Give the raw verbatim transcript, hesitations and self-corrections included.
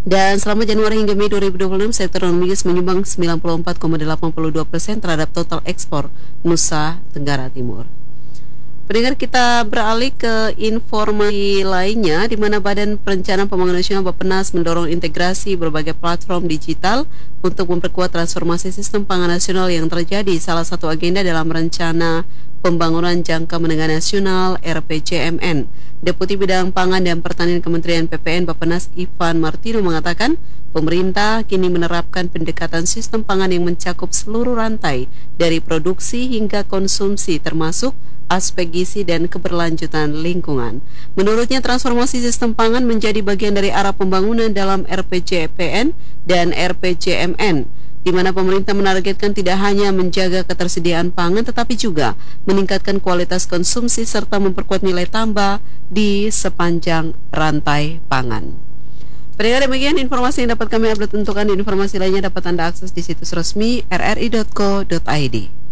Dan selama Januari hingga Mei dua ribu dua puluh enam, sektor non-migas menyumbang sembilan puluh empat koma delapan dua persen terhadap total ekspor Nusa Tenggara Timur. Pendengar, kita beralih ke informasi lainnya, di mana Badan Perencanaan Pembangunan Nasional Bappenas mendorong integrasi berbagai platform digital untuk memperkuat transformasi sistem pangan nasional yang terjadi salah satu agenda dalam rencana Pembangunan Jangka Menengah Nasional R P J M N. Deputi Bidang Pangan dan Pertanian Kementerian P P N Bappenas Ivan Martino mengatakan, pemerintah kini menerapkan pendekatan sistem pangan yang mencakup seluruh rantai dari produksi hingga konsumsi, termasuk aspek gizi dan keberlanjutan lingkungan. Menurutnya, transformasi sistem pangan menjadi bagian dari arah pembangunan dalam R P J P N dan R P J M N, di mana pemerintah menargetkan tidak hanya menjaga ketersediaan pangan tetapi juga meningkatkan kualitas konsumsi serta memperkuat nilai tambah di sepanjang rantai pangan. Pendengar, demikian informasi yang dapat kami upload untuk Anda. Informasi lainnya dapat Anda akses di situs resmi r r i dot co dot i d.